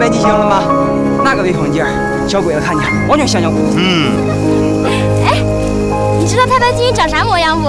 白你行了吗？哪个微风姐，小鬼子看见完全像小鬼子。 哎，你知道太白金鱼长啥模样不？